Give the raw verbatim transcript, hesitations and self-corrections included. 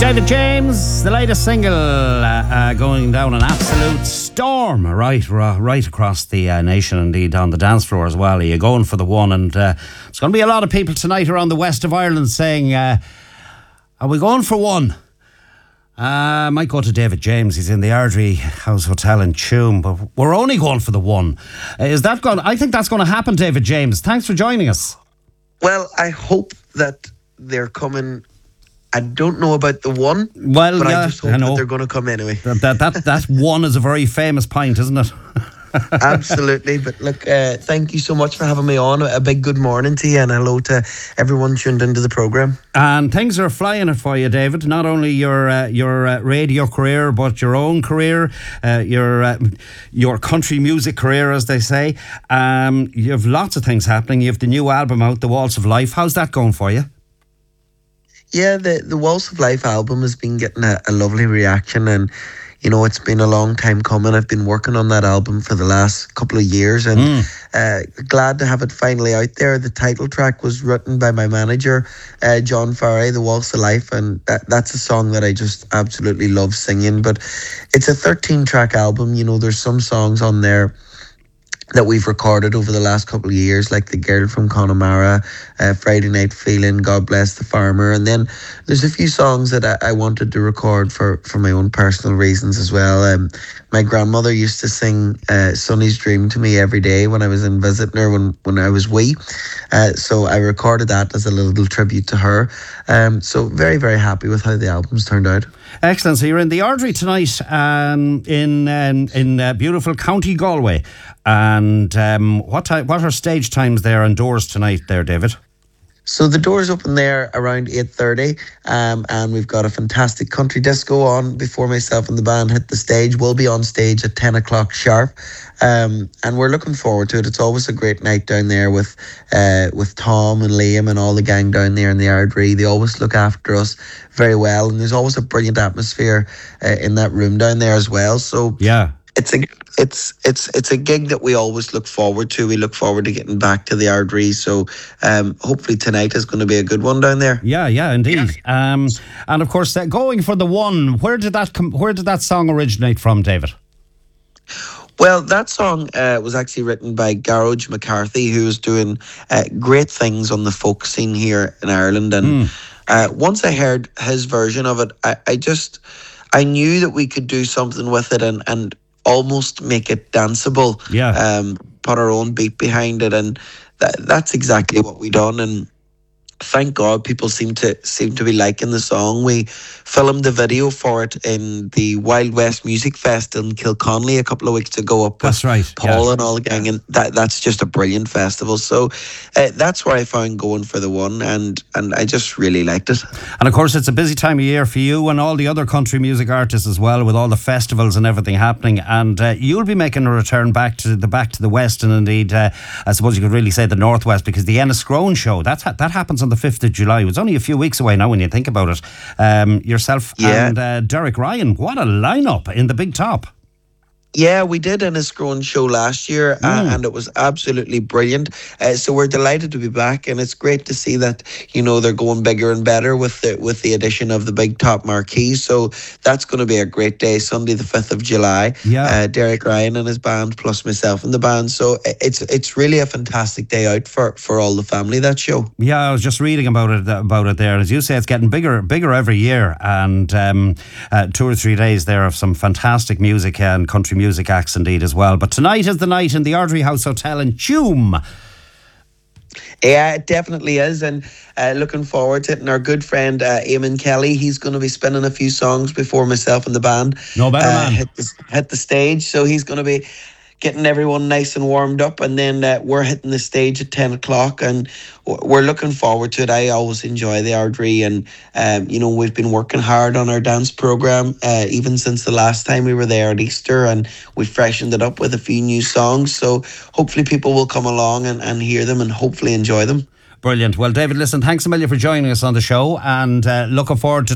David James, the latest single, uh, uh, going down an absolute storm right right, right across the uh, nation, indeed on the dance floor as well. Are you going for the one? And uh, there's going to be a lot of people tonight around the west of Ireland saying, uh, are we going for one? I uh, might go to David James. He's in the Ardrey House Hotel in Tuam, but we're only going for the one. Uh, is that going? I think that's going to happen, David James. Thanks for joining us. Well, I hope that they're coming. I don't know about the one, well, but yeah, I just hope I know. that they're going to come anyway. That that that, that one is a very famous pint, isn't it? Absolutely. But look, uh, thank you so much for having me on. A big good morning to you, and hello to everyone tuned into the programme. And things are flying it for you, David. Not only your uh, your uh, radio career, but your own career, uh, your uh, your country music career, as they say. Um, you have lots of things happening. You have the new album out, The Waltz of Life. How's that going for you? Yeah, the, the Waltz of Life album has been getting a, a lovely reaction, and you know, it's been a long time coming. I've been working on that album for the last couple of years, and mm. uh, glad to have it finally out there. The title track was written by my manager, uh, John Farry, The Waltz of Life, and that, that's a song that I just absolutely love singing. But it's a thirteen track album. You know, there's some songs on there that we've recorded over the last couple of years, like The Girl from Connemara, uh, Friday Night Feeling, God Bless the Farmer. And then there's a few songs that I, I wanted to record for, for my own personal reasons as well. Um, my grandmother used to sing uh, Sonny's Dream to me every day when I was in visiting her when, when I was wee. Uh, so I recorded that as a little tribute to her. Um, so very, very happy with how the album's turned out. Excellent. So you're in the Ardrey tonight um, in um, in uh, beautiful County Galway. And um, what time, what are stage times there and doors tonight there, David? So the doors open there around eight thirty, um, and we've got a fantastic country disco on before myself and the band hit the stage. We'll be on stage at ten o'clock sharp, um, and we're looking forward to it. It's always a great night down there with uh, with Tom and Liam and all the gang down there in the Ardrey. They always look after us very well, and there's always a brilliant atmosphere uh, in that room down there as well. So yeah. It's a it's it's it's a gig that we always look forward to. We look forward to getting back to the Ardrey. So um, hopefully tonight is going to be a good one down there. Yeah, yeah, indeed. Yeah. Um, and of course, uh, going for the one. Where did that com- Where did that song originate from, David? Well, that song uh, was actually written by Garage McCarthy, who is doing uh, great things on the folk scene here in Ireland. And mm. uh, once I heard his version of it, I, I just I knew that we could do something with it, and and. almost make it danceable. Yeah. Um, put our own beat behind it, and that that's exactly what we done. And thank God people seem to seem to be liking the song. We filmed the video for it in the Wild West Music Fest in Kilconnelly a couple of weeks ago up that's with right. Paul yeah. and all the gang, and that that's just a brilliant festival. So uh, that's where I found going for the one, and and I just really liked it. And of course, it's a busy time of year for you and all the other country music artists as well, with all the festivals and everything happening. And uh, you'll be making a return back to the back to the west, and indeed, uh, I suppose you could really say the northwest, because the Enniscrone show that's that happens on the fifth of July. It's only a few weeks away now when you think about it. Um, yourself yeah. and uh, Derek Ryan, what a lineup in the Big Top. Yeah, we did an Enniscrone show last year, mm. uh, and it was absolutely brilliant. Uh, so we're delighted to be back, and it's great to see that, you know, they're going bigger and better with the with the addition of the Big Top marquee. So that's going to be a great day, Sunday the fifth of July. Yeah, uh, Derek Ryan and his band, plus myself and the band. So it's it's really a fantastic day out for, for all the family, that show. Yeah, I was just reading about it about it there. As you say, it's getting bigger bigger every year, and um, uh, two or three days there of some fantastic music and country music. music acts indeed as well. But tonight is the night in the Ardrey House Hotel in Tuam. Yeah, it definitely is, and uh, looking forward to it. And our good friend uh, Eamon Kelly, he's going to be spinning a few songs before myself and the band no better uh, man hit the, hit the stage. So he's going to be getting everyone nice and warmed up, and then uh, we're hitting the stage at ten o'clock, and we're looking forward to it. I always enjoy the Ardrey, and um, you know, we've been working hard on our dance program uh, even since the last time we were there at Easter, and we freshened it up with a few new songs. So hopefully people will come along and, and hear them and hopefully enjoy them. Brilliant. Well, David, listen, thanks a million for joining us on the show, and uh, looking forward to